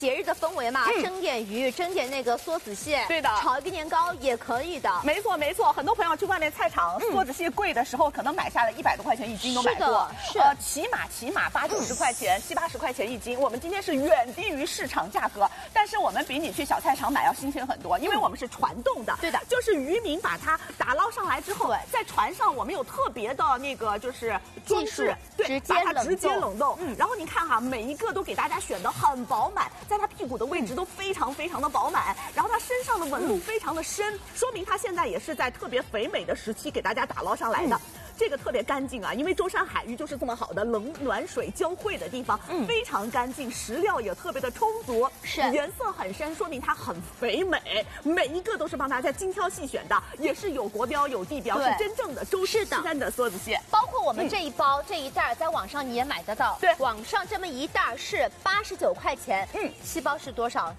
节日的氛围嘛，蒸点鱼，蒸点那个梭子蟹， 对的， 炒一个年糕也可以的。 没错没错，很多朋友去外面菜场，梭子蟹贵的时候，可能买下来100多块钱一斤都买过， 是起码80、90块钱，70、80块钱一斤。我们今天是远低于市场价格，但是我们比你去小菜场买要新鲜很多，因为我们是传动的。 对的， 就是渔民把它打捞上来之后，在船上我们有特别的那个就是装置，对，把它直接冷冻。然后你看哈，每一个都给大家选的很饱满，在它屁股的位置都非常的饱满，然后它身上的纹路非常的深，说明它现在也是在特别肥美的时期给大家打捞上来的。这个特别干净啊，因为舟山海域就是这么好的冷暖水交汇的地方，非常干净，食料也特别的充足， 是颜色很深，说明它很肥美，每一个都是帮大家精挑细选的，也是有国标有地标，是真正的舟山的梭子蟹。 包括我们这一包、这一袋，在网上你也买得到。 对， 网上这么一袋是89块钱，7包是多少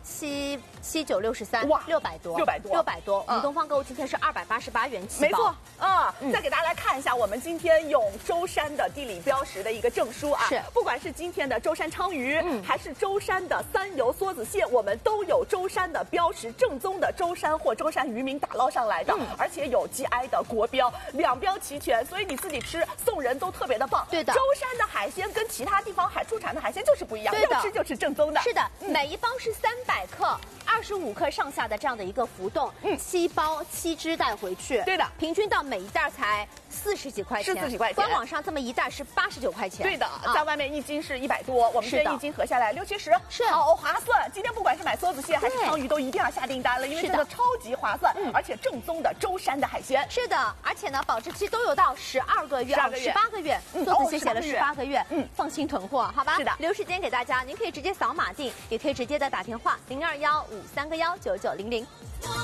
？7、7、9、63，哇，600多，600多。我们东方购物今天是288元7包。 没错，再给大家来看一下，我们今天用舟山的地理标识的一个证书啊， 是， 不管是今天的舟山鲳鱼，还是舟山的3游梭子蟹，我们都有舟山的标识，正宗的舟山或舟山渔民打捞上来的，而且有 GI 的国标，2标齐全，所以你自己吃送人都特别的棒。 对的， 舟山的海鲜跟其他地方出产的海鲜就是不一样，要吃就吃正宗的。 是的，每一包是300克。25克上下的这样的一个浮动，7包7只带回去， 对的， 平均到每一袋才40几块钱， 是40几块钱。 官网上这么一袋是89块钱， 对的，在外面一斤是100多，我们这一斤合下来60、70， 是好划算。今天不管是买梭子蟹还是鲳鱼，都一定要下订单了，因为真的超级划算，而且正宗的舟山的海鲜。 是的，而且呢，保质期都有到12个月、18个月，梭子蟹写了18个月，放心囤货，好吧？ 是的， 留时间给大家，您可以直接扫码订，也可以直接的打电话0215319900。